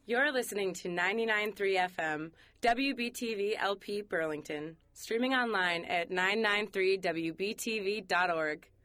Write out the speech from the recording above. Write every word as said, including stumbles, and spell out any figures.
You're listening to ninety-nine point three F M, W B T V L P Burlington, streaming online at nine nine three W B T V dot org.